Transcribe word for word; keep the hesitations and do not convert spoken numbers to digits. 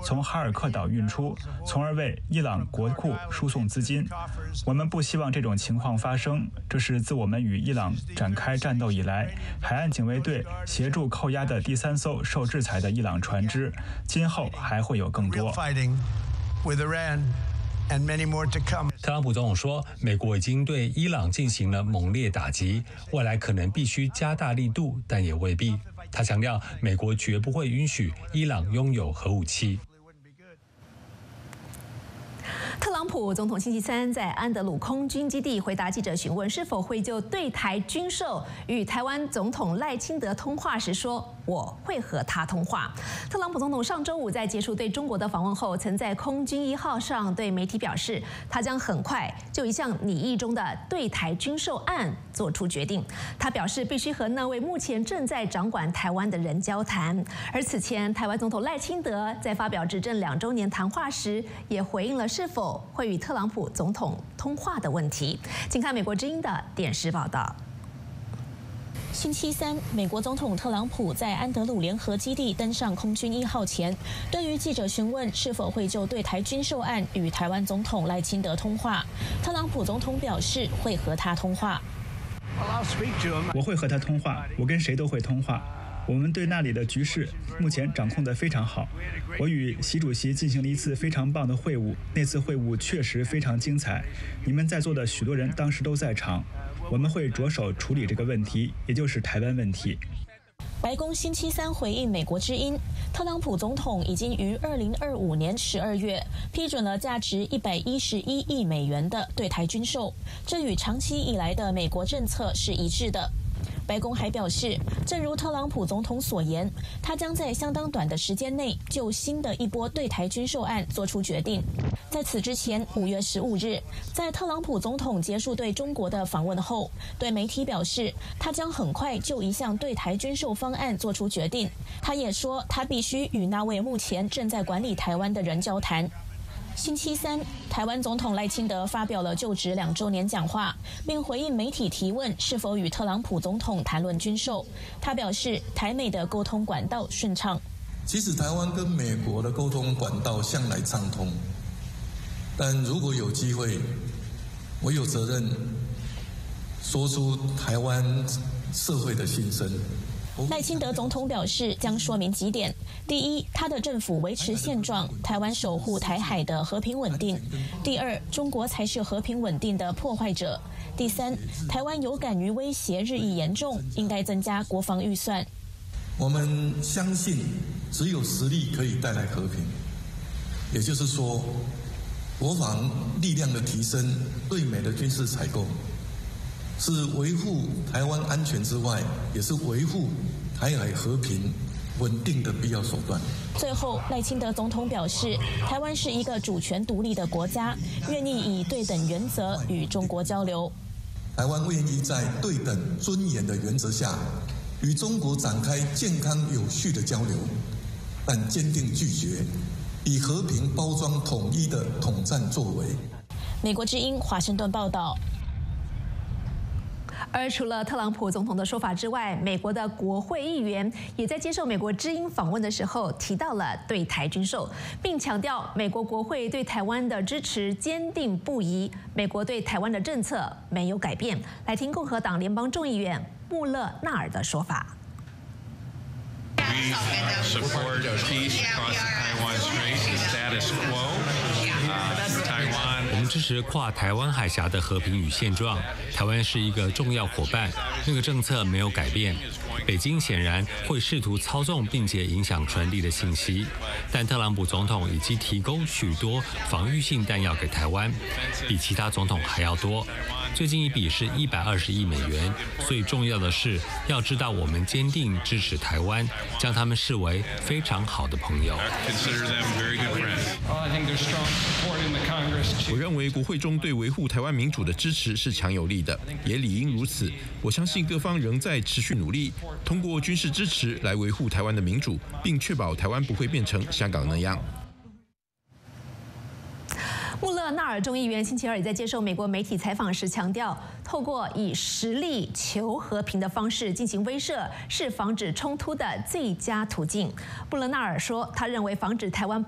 从哈尔克岛运出，从而为伊朗国库输送资金。我们不希望这种情况发生，这是自我们与伊朗展开战斗以来，海岸警卫队协助扣押的第三艘受制裁的伊朗船只，今后还会有更多。 特朗普总统说，美国已经对伊朗进行了猛烈打击，未来可能必须加大力度，但也未必。他强调，美国绝不会允许伊朗拥有核武器。 特朗普总统星期三在安德鲁空军基地回答记者询问是否会就对台军售与台湾总统赖清德通话时说：“我会和他通话。”特朗普总统上周五在结束对中国的访问后，曾在空军一号上对媒体表示，他将很快就一项拟议中的对台军售案做出决定。他表示必须和那位目前正在掌管台湾的人交谈。而此前，台湾总统赖清德在发表执政两周年谈话时，也回应了是否会与特朗普总统通话的问题。请看美国之音的电视报道。 星期三，美国总统特朗普在安德鲁联合基地登上空军一号前，对于记者询问是否会就对台军售案与台湾总统赖清德通话，特朗普总统表示会和他通话。 我会和他通话，我跟谁都会通话。我们对那里的局势目前掌控得非常好。我与习主席进行了一次非常棒的会晤，那次会晤确实非常精彩。你们在座的许多人当时都在场。我们会着手处理这个问题，也就是台湾问题。 白宫星期三回应美国之音，特朗普总统已经于二零二五年十二月批准了价值一百一十一亿美元的对台军售，这与长期以来的美国政策是一致的。白宫还表示，正如特朗普总统所言，他将在相当短的时间内就新的一波对台军售案做出决定。在此之前，五月十五日，在特朗普总统结束对中国的访问后，对媒体表示，他将很快就一项对台军售方案做出决定。他也说，他必须与那位目前正在管理台湾的人交谈。星期三，台湾总统赖清德发表了就职两周年讲话，并回应媒体提问是否与特朗普总统谈论军售。他表示，台美的沟通管道顺畅。 其实台湾跟美国的沟通管道向来畅通，但如果有机会，我有责任说出台湾社会的心声。 赖清德总统表示，将说明几点：第一，他的政府维持现状，台湾守护台海的和平稳定；第二，中国才是和平稳定的破坏者；第三，台湾有感于威胁日益严重，应该增加国防预算。 我们相信，只有实力可以带来和平，也就是说，国防力量的提升，对美的军事采购，是维护台湾安全之外，也是维护台海和平稳定的必要手段。 最后，赖清德总统表示，台湾是一个主权独立的国家，愿意以对等原则与中国交流。 台湾愿意在对等尊严的原则下，与中国展开健康有序的交流，但坚定拒绝以和平包装统一的统战作为。 美国之音华盛顿报道。 而除了特朗普总统的说法之外，美国的国会议员也在接受美国之音访问的时候提到了对台军售，并强调美国国会对台湾的支持坚定不移，美国对台湾的政策没有改变。来听共和党联邦众议员穆勒纳尔的说法。 We support peace across the Taiwan Strait, the status quo. Uh, Taiwan. 我们支持跨台湾海峡的和平与现状。台湾是一个重要伙伴，那个政策没有改变。北京显然会试图操纵并且影响传递的信息，但特朗普总统已经提供许多防御性弹药给台湾，比其他总统还要多。最近一笔是一百二十亿美元，所以重要的是要知道我们坚定支持台湾，将他们视为非常好的朋友。 我认为国会中对维护台湾民主的支持是强有力的，也理应如此。我相信各方仍在持续努力，通过军事支持来维护台湾的民主，并确保台湾不会变成香港那样。 穆勒纳尔众议员星期二也在接受美国媒体采访时强调，透过以实力求和平的方式进行威慑，是防止冲突的最佳途径。穆勒纳尔说，他认为防止台湾